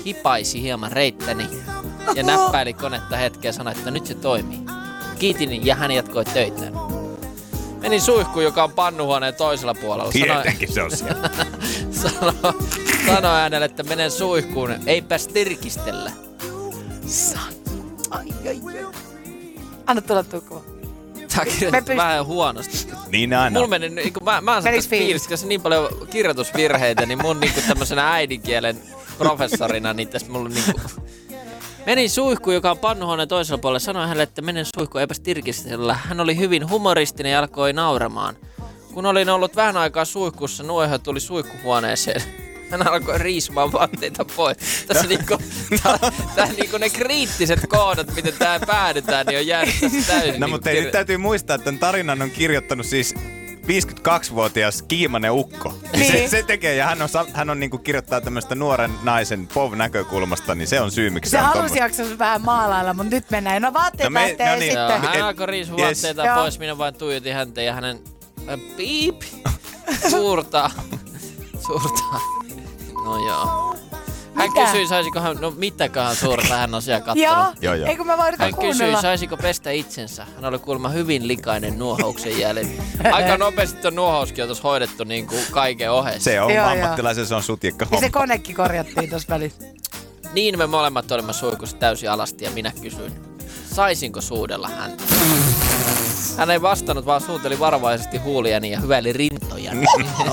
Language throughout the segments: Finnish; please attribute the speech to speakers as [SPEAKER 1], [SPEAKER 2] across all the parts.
[SPEAKER 1] hipaisi hieman reittäni ja näppäili konetta hetkeä ja sanoi, että nyt se toimii. Kiitin ja hän jatkoi töitään. Menin suihkuun, joka on pannuhuoneen toisella puolella.
[SPEAKER 2] Tietenkin se on siellä.
[SPEAKER 1] Sanoi hänelle, että menen suihkuun, eipäs tirkistellä.
[SPEAKER 3] Anna tulla tukkuun.
[SPEAKER 1] Tää kirjoitti vähän huonosti.
[SPEAKER 2] Niin aina.
[SPEAKER 1] Mulla meni, mä oon tässä fiilistä, koska niin paljon kirjoitusvirheitä, niin mun tämmösenä äidinkielen professorina, niin tässä mulla menin suihkuun, joka on pannuhuoneen toisella puolella. Sanoin hänelle, että menen suihkuun, eipäs tirkistellä. Hän oli hyvin humoristinen ja alkoi nauramaan. Kun olin ollut vähän aikaa suihkussa, nuoho tuli suihkuhuoneeseen. Hän alkoi riisumaan vaatteita pois. Tässä niinku ne kriittiset kohdat, miten tää päädytään, niin on jäänyt tässä täysin.
[SPEAKER 2] No mutta nyt täytyy muistaa, että tämän tarinan on kirjoittanut siis 52-vuotias Kiimanen ukko.
[SPEAKER 3] Niin.
[SPEAKER 2] Se tekee, ja hän on niinku kirjoittaa tämmöistä nuoren naisen POV-näkökulmasta, niin se on syy, miksi
[SPEAKER 3] se
[SPEAKER 2] on
[SPEAKER 3] halusi jaksaa vähän maalailla, mutta nyt mennään. No vaatteet lähtee
[SPEAKER 2] niin.
[SPEAKER 3] sitten.
[SPEAKER 1] Hän alkoi riisua vaatteita pois, minä vain tuijotin häntä ja hänen piip suurta. No joo. Hän kysyi, saisiko hän, no mitäköhän suurta hän on siellä kattonut.
[SPEAKER 3] Joo. Eikö mä voin
[SPEAKER 1] Hän
[SPEAKER 3] kuunnella?
[SPEAKER 1] kysyi, saisiko pestä itsensä. Hän oli kuulemma hyvin likainen nuohouksen jäljen. Aika nopeasti tuon nuohouskin on tuossa hoidettu niin kuin kaiken ohessa.
[SPEAKER 2] Se on ammattilaisen, se on sutjekka homma.
[SPEAKER 3] Ja se konekin korjattiin tuossa välissä.
[SPEAKER 1] Niin me molemmat olimme suihkussa täysin alasti ja minä kysyin, saisinko suudella häntä. Hän ei vastannut, vaan suuteli varovaisesti huuliani ja hyväili rintojani.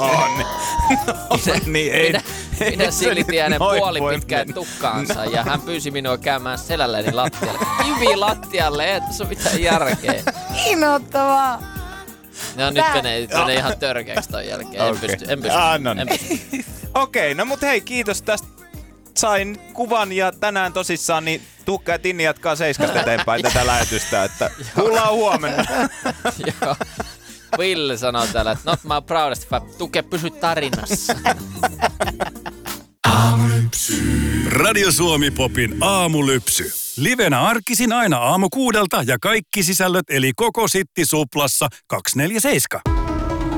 [SPEAKER 1] Minä silitin hänen puolipitkään tukkaansa ja hän pyysi minua käymään selälläni lattialle. Kivi lattialle, ei tässä ole mitään järkeä.
[SPEAKER 3] Innoittavaa.
[SPEAKER 1] No nyt menee ihan törkeäksi ton jälkeen. En pysty.
[SPEAKER 2] Okei, no mut hei, kiitos tästä. Sain kuvan ja tänään tosissaan niin Tuukka ja Tinni jatkaa 7 eteenpäin tätä lähetystä, että kuullaan huomenna.
[SPEAKER 1] Joo. Ville sanoo täällä, että not my proudest fab. Tuke, pysy tarinassa.
[SPEAKER 4] Aamulypsy. Radio Suomi Popin aamulypsy. Livenä arkisin aina aamu 6 ja kaikki sisällöt eli koko Sitti Suplassa 247.